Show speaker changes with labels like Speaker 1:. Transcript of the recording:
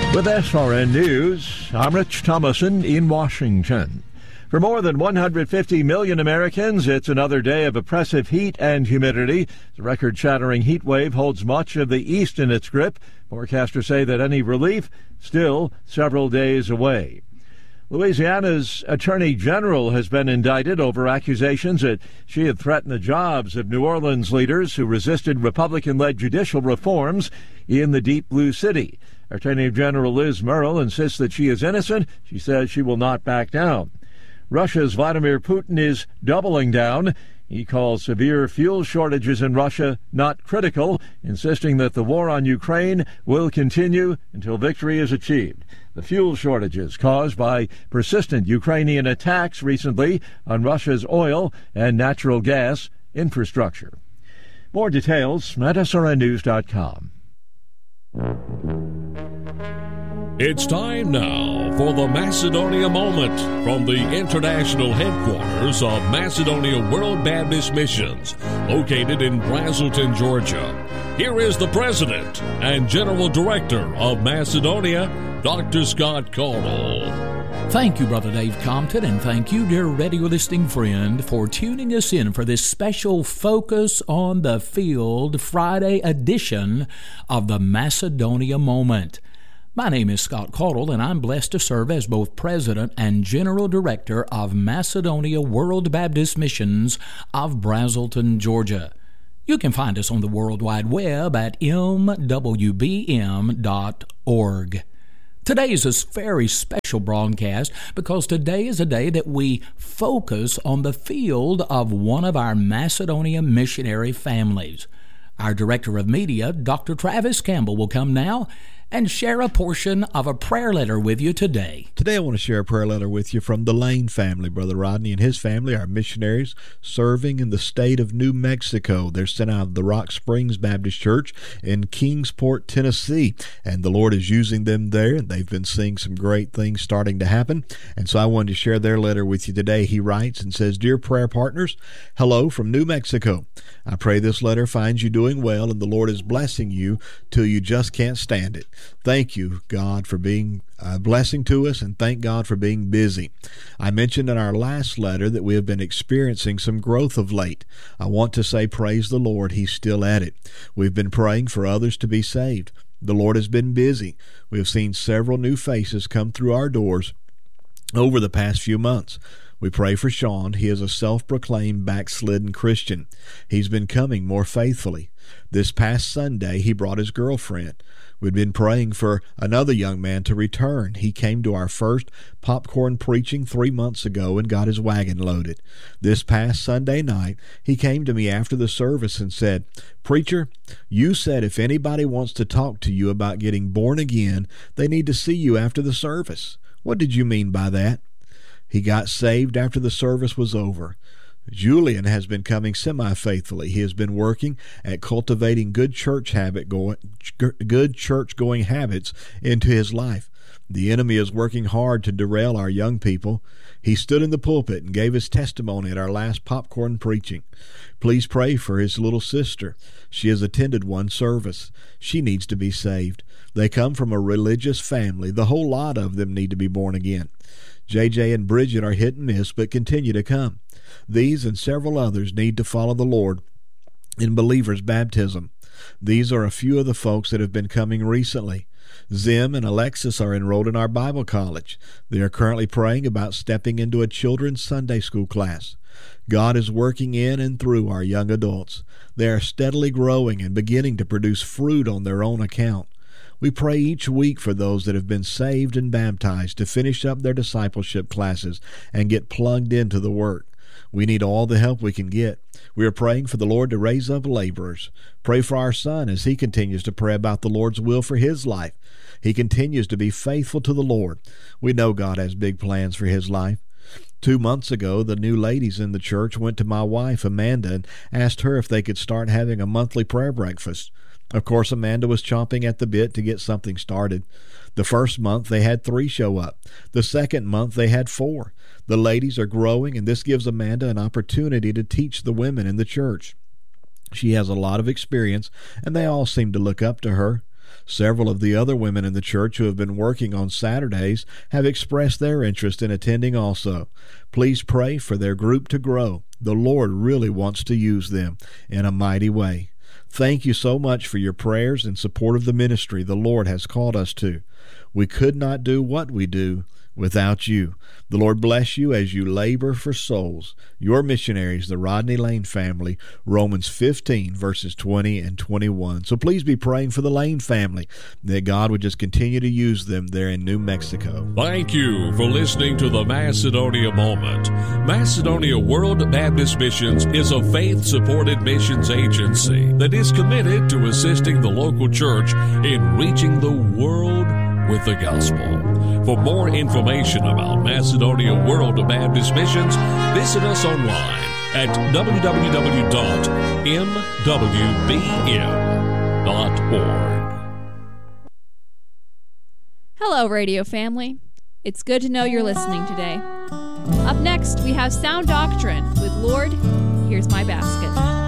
Speaker 1: With SRN News, I'm Rich Thomason in Washington. For more than 150 million Americans, it's another day of oppressive heat and humidity. The record-shattering heat wave holds much of the east in its grip. Forecasters say that any relief still several days away. Louisiana's Attorney General has been indicted over accusations that she had threatened the jobs of New Orleans leaders who resisted Republican-led judicial reforms in the Deep Blue City. Attorney General Liz Murrill insists that she is innocent. She says she will not back down. Russia's Vladimir Putin is doubling down. He calls severe fuel shortages in Russia not critical, insisting that the war on Ukraine will continue until victory is achieved. The fuel shortages caused by persistent Ukrainian attacks recently on Russia's oil and natural gas infrastructure. More details at srnnews.com.
Speaker 2: It's time now for the Macedonia Moment from the international headquarters of Macedonia World Baptist Missions, located in Braselton, Georgia. Here is the President and General Director of Macedonia, Dr. Scott Caudle.
Speaker 3: Thank you, Brother Dave Compton, and thank you, dear radio listening friend, for tuning us in for this special Focus on the Field Friday edition of the Macedonia Moment. My name is Scott Caudle, and I'm blessed to serve as both President and General Director of Macedonia World Baptist Missions of Braselton, Georgia. You can find us on the World Wide Web at mwbm.org. Today is a very special broadcast because today is a day that we focus on the field of one of our Macedonia missionary families. Our Director of Media, Dr. Travis Campbell, will come now and share a portion of a prayer letter with you today.
Speaker 4: Today I want to share a prayer letter with you from the Lane family. Brother Rodney and his family are missionaries serving in the state of New Mexico. They're sent out of the Rock Springs Baptist Church in Kingsport, Tennessee, and the Lord is using them there, and they've been seeing some great things starting to happen, and so I wanted to share their letter with you today. He writes and says, "Dear prayer partners, hello from New Mexico. I pray this letter finds you doing well and the Lord is blessing you till you just can't stand it. Thank you, God, for being a blessing to us, and thank God for being busy. I mentioned in our last letter that we have been experiencing some growth of late. I want to say praise the Lord, He's still at it. We've been praying for others to be saved. The Lord has been busy. We have seen several new faces come through our doors over the past few months. We pray for Sean. He is a self-proclaimed backslidden Christian. He's been coming more faithfully. This past Sunday, he brought his girlfriend. We'd been praying for another young man to return. He came to our first popcorn preaching 3 months ago and got his wagon loaded. This past Sunday night, he came to me after the service and said, "Preacher, you said if anybody wants to talk to you about getting born again, they need to see you after the service. What did you mean by that?" He got saved after the service was over. Julian has been coming semi-faithfully. He has been working at cultivating good church going habits into his life. The enemy is working hard to derail our young people. He stood in the pulpit and gave his testimony at our last popcorn preaching. Please pray for his little sister. She has attended one service. She needs to be saved. They come from a religious family. The whole lot of them need to be born again. JJ and Bridget are hit and miss, but continue to come. These and several others need to follow the Lord in believers' baptism. These are a few of the folks that have been coming recently. Zim and Alexis are enrolled in our Bible college. They are currently praying about stepping into a children's Sunday school class. God is working in and through our young adults. They are steadily growing and beginning to produce fruit on their own account. We pray each week for those that have been saved and baptized to finish up their discipleship classes and get plugged into the work. We need all the help we can get. We are praying for the Lord to raise up laborers. Pray for our son as he continues to pray about the Lord's will for his life. He continues to be faithful to the Lord. We know God has big plans for his life. 2 months ago, the new ladies in the church went to my wife, Amanda, and asked her if they could start having a monthly prayer breakfast. Of course, Amanda was chomping at the bit to get something started. The first month, they had 3 show up. The second month, they had 4. The ladies are growing, and this gives Amanda an opportunity to teach the women in the church. She has a lot of experience, and they all seem to look up to her. Several of the other women in the church who have been working on Saturdays have expressed their interest in attending also. Please pray for their group to grow. The Lord really wants to use them in a mighty way. Thank you so much for your prayers and support of the ministry the Lord has called us to. We could not do what we do without you. The Lord bless you as you labor for souls. Your missionaries, the Rodney Lane family, Romans 15, verses 20 and 21. So please be praying for the Lane family, that God would just continue to use them there in New Mexico.
Speaker 2: Thank you for listening to the Macedonia Moment. Macedonia World Baptist Missions is a faith-supported missions agency that is committed to assisting the local church in reaching the world with the gospel. For more information about Macedonia World Baptist Missions, visit us online at www.mwbm.org.
Speaker 5: Hello, radio family. It's good to know you're listening today. Up next, we have Sound Doctrine with Lord, Here's My Basket.